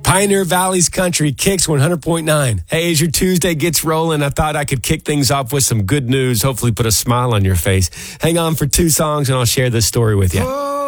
Pioneer Valley's Country, Kicks 100.9. Hey, as your Tuesday gets rolling, I thought I could kick things off with some good news, hopefully put a smile on your face. Hang on for 2 songs and I'll share this story with you.